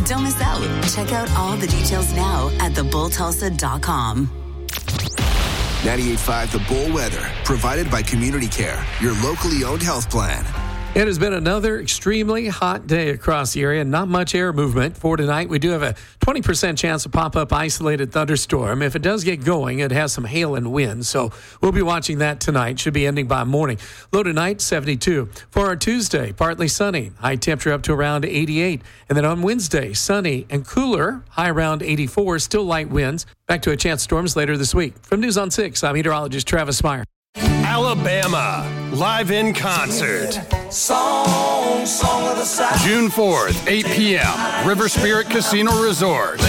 Don't miss out. Check out all the details now at thebulltulsa.com. 98.5 The Bull weather, provided by Community Care, your locally owned health plan. It has been another extremely hot day across the area. Not much air movement for tonight. We do have a 20% chance of pop-up isolated thunderstorm. If it does get going, it has some hail and wind. So we'll be watching that tonight. Should be ending by morning. Low tonight, 72. For our Tuesday, partly sunny. High temperature up to around 88. And then on Wednesday, sunny and cooler. High around 84. Still light winds. Back to a chance of storms later this week. From News on 6, I'm meteorologist Travis Meyer. Alabama, live in concert. Song of the South. June 4th, 8 p.m., River Spirit Casino Resort.